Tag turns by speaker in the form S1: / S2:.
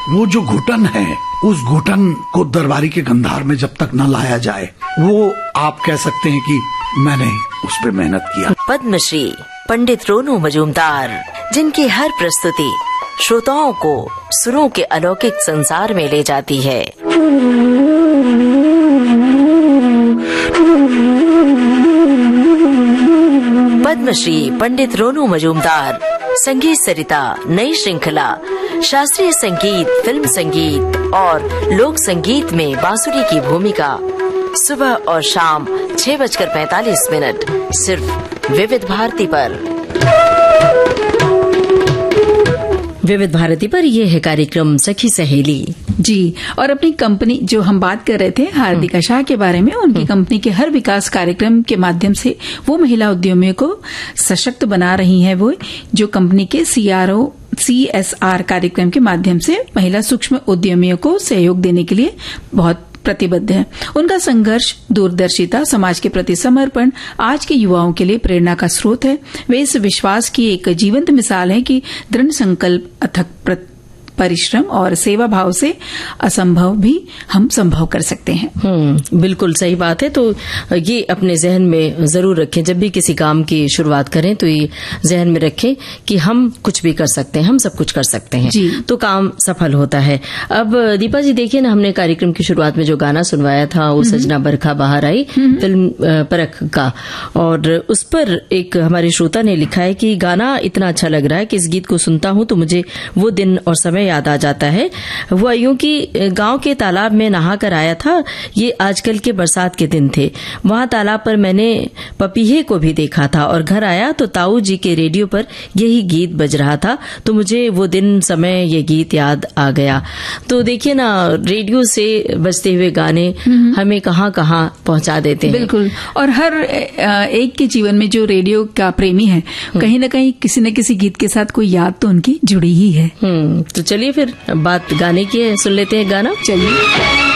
S1: वो जो घुटन है, उस घुटन को दरबारी के गंधार में जब तक न लाया जाए, वो आप कह सकते हैं कि मैंने उस पे मेहनत किया।
S2: पद्मश्री पंडित रोनू मजूमदार, जिनकी हर प्रस्तुति श्रोताओं को सुरों के अलौकिक संसार में ले जाती है। पद्मश्री पंडित रोनू मजूमदार संगीत सरिता नई श्रृंखला, शास्त्रीय संगीत, फिल्म संगीत और लोक संगीत में बांसुरी की भूमिका, सुबह और शाम 6:45 सिर्फ विविध भारती पर। विविध भारती पर यह है कार्यक्रम सखी सहेली
S3: जी। और अपनी कंपनी, जो हम बात कर रहे थे हार्दिका शाह के बारे में, उनकी कंपनी के हर विकास कार्यक्रम के माध्यम से वो महिला उद्यमियों को सशक्त बना रही हैं। वो जो कंपनी के CSR कार्यक्रम के माध्यम से महिला सूक्ष्म उद्यमियों को सहयोग देने के लिए बहुत प्रतिबद्ध है। उनका संघर्ष, दूरदर्शिता, समाज के प्रति समर्पण आज के युवाओं के लिए प्रेरणा का स्रोत है। वे इस विश्वास की एक जीवंत मिसाल है कि दृढ़ संकल्प, अथक परिश्रम और सेवा भाव से असंभव भी हम संभव कर सकते हैं।
S2: बिल्कुल सही बात है। तो ये अपने जहन में जरूर रखें, जब भी किसी काम की शुरुआत करें तो ये जहन में रखें कि हम कुछ भी कर सकते हैं, हम सब कुछ कर सकते हैं, तो काम सफल होता है। अब दीपा जी देखिए ना, हमने कार्यक्रम की शुरुआत में जो गाना सुनवाया था वो सजना बरखा बाहर आई फिल्म परख का, और उस पर एक हमारे श्रोता ने लिखा है कि गाना इतना अच्छा लग रहा है कि इस गीत को सुनता हूं तो मुझे वो दिन और समय याद आ जाता है। हुआ यूं कि गांव के तालाब में नहा कर आया था। ये आजकल के बरसात के दिन थे। वहां तालाब पर मैंने पपीहे को भी देखा था और घर आया तो ताऊ जी के रेडियो पर यही गीत बज रहा था, तो मुझे वो दिन, समय, ये गीत याद आ गया। तो देखिए ना, रेडियो से बजते हुए गाने हमें कहां कहां पहुंचा देते हैं।
S3: बिल्कुल। और हर एक के जीवन में जो रेडियो का प्रेमी है, कहीं न कहीं किसी न किसी गीत के साथ कोई याद तो उनकी जुड़ी ही है।
S2: तो चलिए फिर बात गाने की है, सुन लेते हैं गाना।
S3: चलिए।